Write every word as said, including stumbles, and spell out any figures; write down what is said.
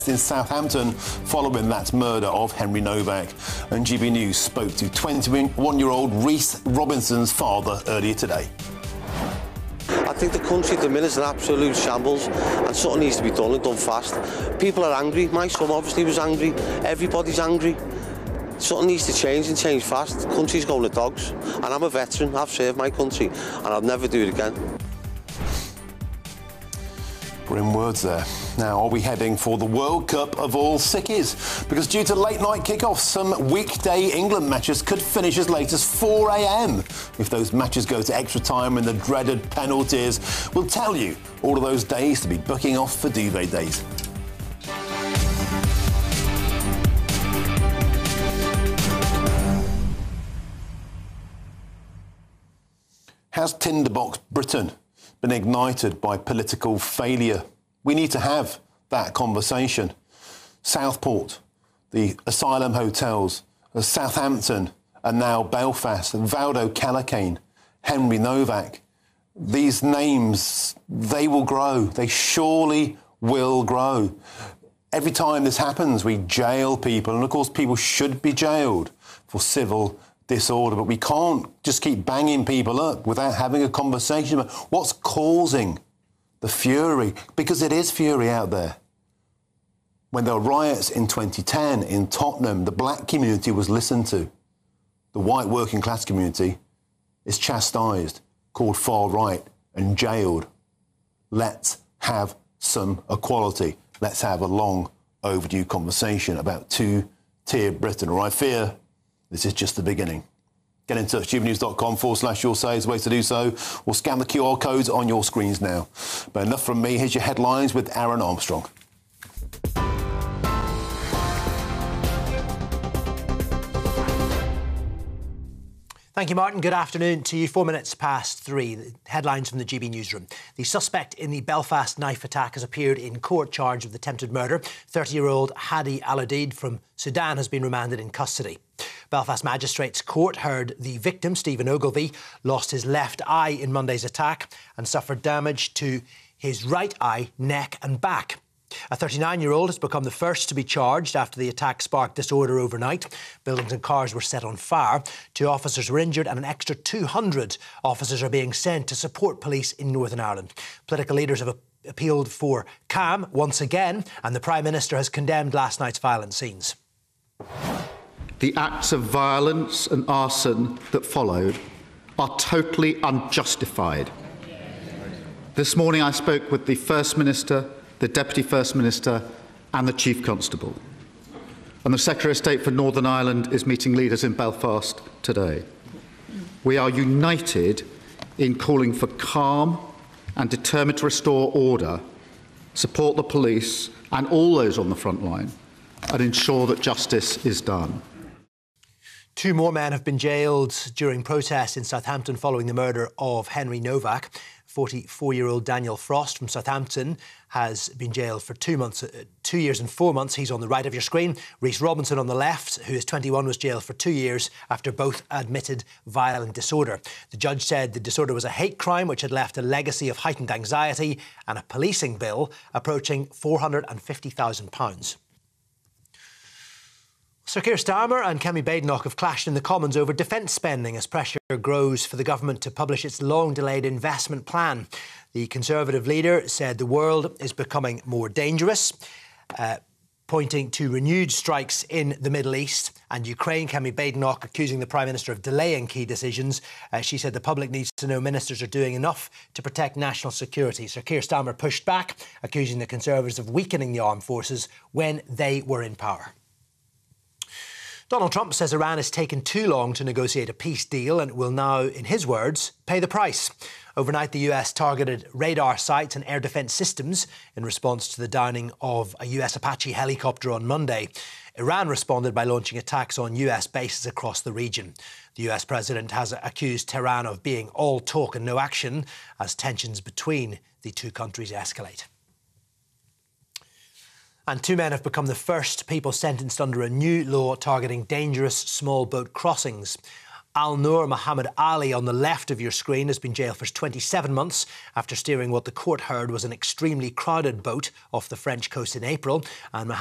in Southampton following that murder of Henry Novak. And G B News spoke to twenty-one-year-old Reese Robinson's father earlier today. I think the country at the minute is an absolute shambles and something needs to be done and done fast. People are angry. My son obviously was angry. Everybody's angry. Something needs to change and change fast. The country's going to dogs. And I'm a veteran. I've served my country and I'll never do it again. Grim words there. Now, are we heading for the World Cup of all sickies? Because due to late-night kick-offs, some weekday England matches could finish as late as four a m. If those matches go to extra time and the dreaded penalties, we'll tell you all of those days to be booking off for duvet days. Has Tinderbox Britain been ignited by political failure? We need to have that conversation. Southport, the asylum hotels, Southampton, and now Belfast, and Valdo Calacane, Henry Novak. These names, they will grow. They surely will grow. Every time this happens, we jail people, and of course people should be jailed for civil disorder, but we can't just keep banging people up without having a conversation about what's causing the fury, because it is fury out there. When there were riots in twenty ten in Tottenham, the black community was listened to. The white working class community is chastised, called far right and jailed. Let's have some equality. Let's have a long overdue conversation about two-tier Britain, or I fear this is just the beginning. Get in touch, gbnews.com forward slash your say is the way to do so, or scan the Q R codes on your screens now. But enough from me, here's your headlines with Aaron Armstrong. Thank you, Martin. Good afternoon to you. Four minutes past three. The headlines from the G B newsroom. The suspect in the Belfast knife attack has appeared in court charged with attempted murder. thirty-year-old Hadi Al-Adid from Sudan has been remanded in custody. Belfast Magistrates Court heard the victim, Stephen Ogilvie, lost his left eye in Monday's attack and suffered damage to his right eye, neck and back. A thirty-nine-year-old has become the first to be charged after the attack sparked disorder overnight. Buildings and cars were set on fire. Two officers were injured and an extra two hundred officers are being sent to support police in Northern Ireland. Political leaders have appealed for calm once again, and the Prime Minister has condemned last night's violent scenes. The acts of violence and arson that followed are totally unjustified. This morning I spoke with the First Minister, the Deputy First Minister and the Chief Constable. And the Secretary of State for Northern Ireland is meeting leaders in Belfast today. We are united in calling for calm and determined to restore order, support the police and all those on the front line, and ensure that justice is done. Two more men have been jailed during protests in Southampton following the murder of Henry Novak. forty-four-year-old Daniel Frost from Southampton has been jailed for two months, uh, two years and four months. He's on the right of your screen. Reese Robinson on the left, who is twenty-one, was jailed for two years after both admitted violent disorder. The judge said the disorder was a hate crime which had left a legacy of heightened anxiety and a policing bill approaching four hundred fifty thousand pounds. Sir Keir Starmer and Kemi Badenoch have clashed in the Commons over defence spending as pressure grows for the government to publish its long-delayed investment plan. The Conservative leader said the world is becoming more dangerous, uh, pointing to renewed strikes in the Middle East and Ukraine. Kemi Badenoch accusing the Prime Minister of delaying key decisions. Uh, she said the public needs to know ministers are doing enough to protect national security. Sir Keir Starmer pushed back, accusing the Conservatives of weakening the armed forces when they were in power. Donald Trump says Iran has taken too long to negotiate a peace deal and will now, in his words, pay the price. Overnight, the U S targeted radar sites and air defence systems in response to the downing of a U S Apache helicopter on Monday. Iran responded by launching attacks on U S bases across the region. The U S president has accused Tehran of being all talk and no action as tensions between the two countries escalate. And two men have become the first people sentenced under a new law targeting dangerous small boat crossings. Al Noor Muhammad Ali on the left of your screen has been jailed for twenty-seven months after steering what the court heard was an extremely crowded boat off the French coast in April. And